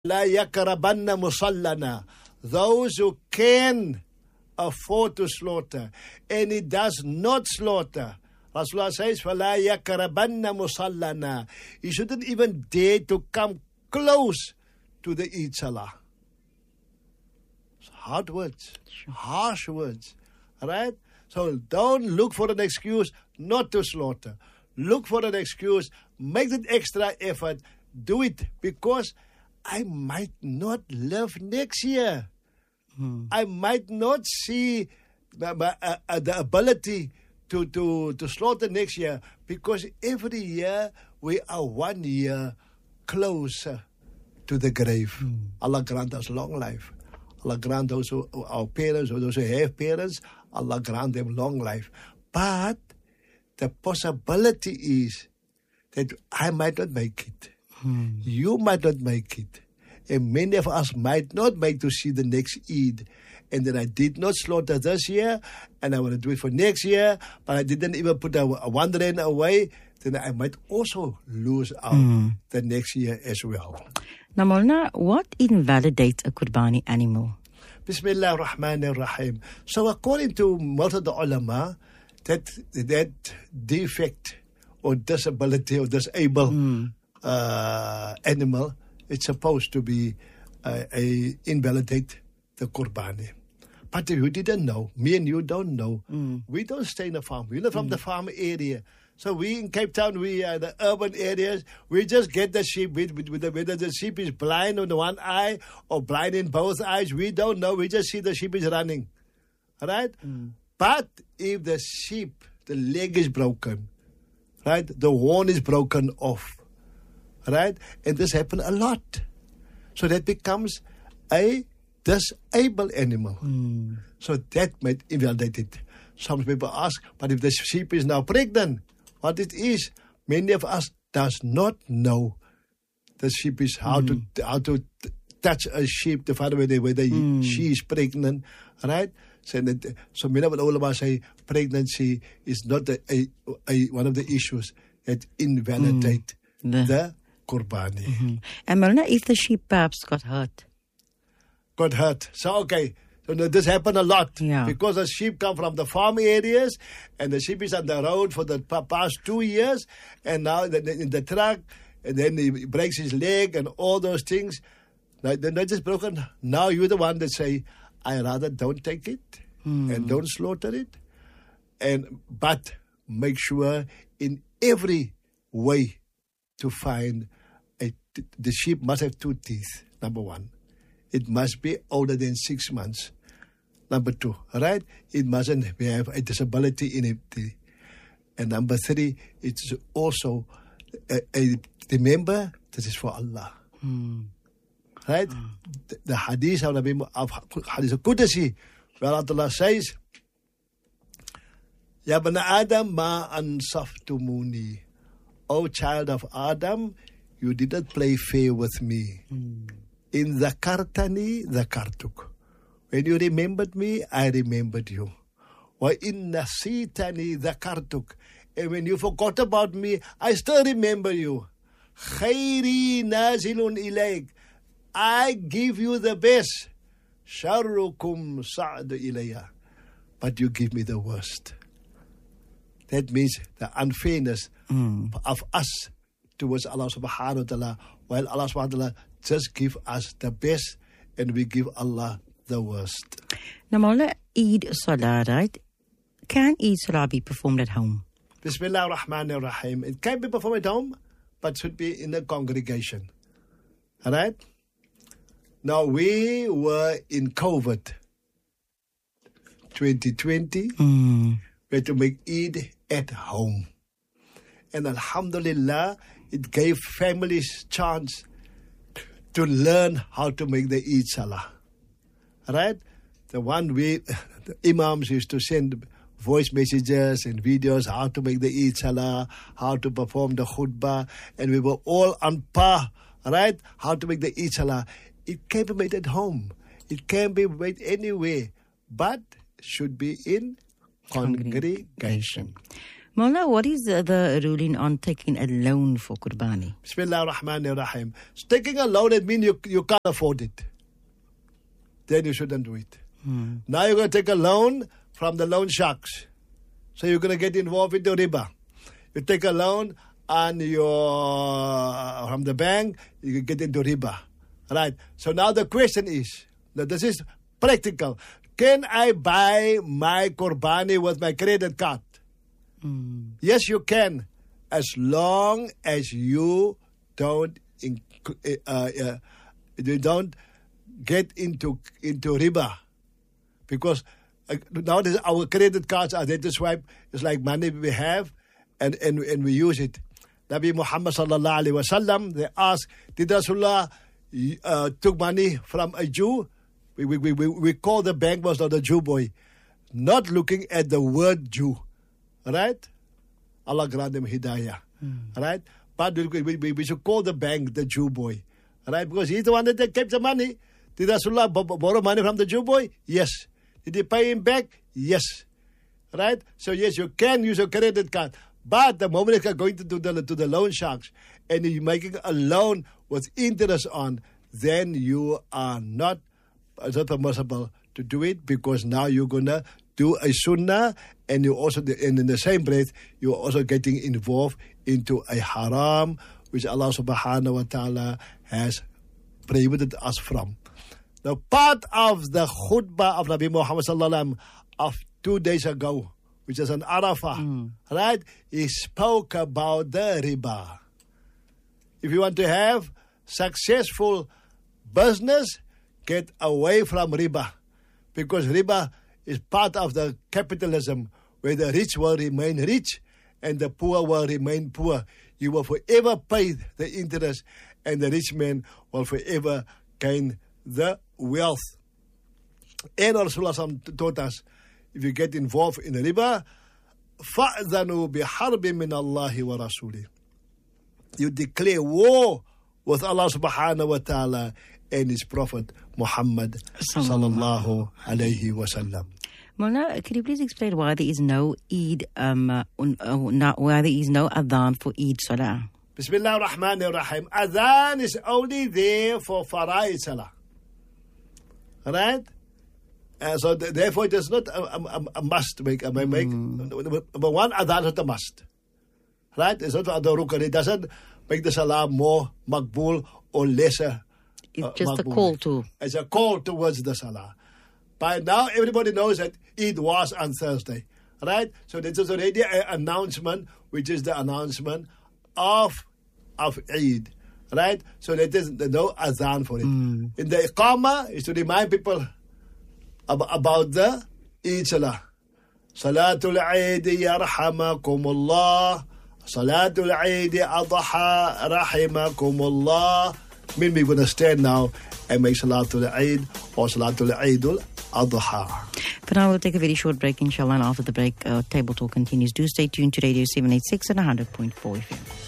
لا يقربن مصلنا. Those who can afford to slaughter and he does not slaughter, Rasulullah says, فَلَا يَقْرَبَنَّ مُصَلَّنَا. He shouldn't even dare to come close to the Eid Salah. Hard words, harsh words, right? So don't look for an excuse not to slaughter. Look for an excuse, make that extra effort, do it, because I might not live next year. I might not see the ability to slaughter next year, because every year we are 1 year closer to the grave. Allah grant us long life. Allah grant those who, our parents, or those who have parents, Allah grant them long life. But the possibility is that I might not make it. You might not make it. And many of us might not make to see the next Eid. And then I did not slaughter this year, and I want to do it for next year, but I didn't even put a 1 rand away. Then I might also lose out the next year as well. Now, Maulana, what invalidates a Qurbani animal? Bismillah ar-Rahman ar-Rahim. So according to most of the ulama, that defect or disability or disabled animal, it's supposed to be invalidate the Qurbani. But if you didn't know, me and you don't know, we don't stay in a farm. We're not from the farm area. So we in Cape Town, we are the urban areas. We just get the sheep, whether the sheep is blind on the one eye or blind in both eyes, we don't know. We just see the sheep is running. Right? But if the sheep, the leg is broken, right? The horn is broken off, right? And this happens a lot. So that becomes a disabled animal. So that might invalidate it. Some people ask, but if the sheep is now pregnant, what it is, many of us does not know the sheep is how to touch a sheep to find out whether she is pregnant, right? So many of the ulama say pregnancy is not one of the issues that invalidate the Qurbani. And Maulana, if the sheep perhaps got hurt? So, okay. So this happened a lot because the sheep come from the farm areas and the sheep is on the road for the past 2 years, and now in the truck, and then he breaks his leg and all those things. Now, they're not just broken. Now you're the one that say, I rather don't take it and don't slaughter it. But make sure in every way to find the sheep must have 2 teeth, number 1. It must be older than 6 months. Number 2, right? It mustn't have a disability in it. And number 3, it's also remember this is for Allah. Right? The hadith of Hadith al-Qudsi, where Allah says, Ya bana Adam ma ansaftumuni. O child of Adam, you didn't play fair with me. In zakartani, zakartuk. When you remembered me, I remembered you. Wa in nasitani, zakartuk. And when you forgot about me, I still remember you. Khairi nazilun ilayk. I give you the best. Sharrukum sa'adu ilayya. But you give me the worst. That means the unfairness of us towards Allah subhanahu wa ta'ala, while Allah subhanahu wa ta'ala just give us the best and we give Allah the worst. Now, Maulana, Eid Salah, right? Can Eid Salah be performed at home? Bismillah ar-Rahman ar-Rahim. It can be performed at home, but should be in a congregation. Alright? Now, we were in COVID 2020. We had to make Eid at home. And alhamdulillah, it gave families chance to learn how to make the Eid Salah. Right? The imams used to send voice messages and videos how to make the Eid Salah, how to perform the khutbah, and we were all on par, right? How to make the Eid Salah. It can be made at home. It can be made anywhere, but should be in congregation. Mullah, what is the ruling on taking a loan for Qurbani? Bismillah ar-Rahman ar-Rahim. So taking a loan, it means you can't afford it. Then you shouldn't do it. Now you're going to take a loan from the loan sharks. So you're going to get involved in the riba. You take a loan from the bank, you get into riba. Right? So now the question is, now this is practical. Can I buy my Qurbani with my credit card? Yes, you can, as long as you don't get into riba, because nowadays our credit cards are there to swipe. It's like money we have, and we use it. Nabi Muhammad sallallahu alaihi wasallam, they asked, did Rasulullah took money from a Jew? We call the bank was not a Jew boy, not looking at the word Jew. Right? Allah grant them hidayah. Right? But we should call the bank the Jew boy. Right? Because he's the one that kept the money. Did Rasulullah borrow money from the Jew boy? Yes. Did he pay him back? Yes. Right? So yes, you can use your credit card. But the moment you're going to the loan sharks and you're making a loan with interest on, then you are not permissible to do it, because now you're going to do a sunnah, and you also, and in the same breath, you're also getting involved into a haram, which Allah subhanahu wa ta'ala has prohibited us from. Now, part of the khutbah of Nabi Muhammad sallallahu alaihi wasallam of 2 days ago, which is an Arafah, right? He spoke about the riba. If you want to have successful business, get away from riba, because riba is part of the capitalism where the rich will remain rich and the poor will remain poor. You will forever pay the interest, and the rich man will forever gain the wealth. And Rasulullah taught us, if you get involved in riba, فَأْذَنُوا بِحَرْبٍ مِّنَ اللَّهِ وَرَسُولِهِ. You declare war with Allah subhanahu wa ta'ala and His Prophet Muhammad sallallahu alayhi wa sallam. Mullah, could you please explain why there is no Eid, why there is no adhan for Eid Salah? Bismillah ar-Rahman ar-Rahim. Adhan is only there for Fara'id Salah. Right? So therefore it is not a must to make. But one adhan is not a must. Right? It's not a rukn. It doesn't make the Salah more makbul or lesser. It's just a call to. It's a call towards the Salah. By now, everybody knows that Eid was on Thursday, right? So this is already an announcement, which is the announcement of Eid, right? So there is no azan for it. In the Iqamah is to remind people about the Eid Salah. Salatul Eid yarhamakumullah. Salatul Eid adha rahimakumullah. Mean we're going to stand now and make Salatul Eid or Salatul Eidul Adha. For now, we'll take a very short break, inshallah, and after the break, Table Talk continues. Do stay tuned to Radio 786 and 100.4 FM.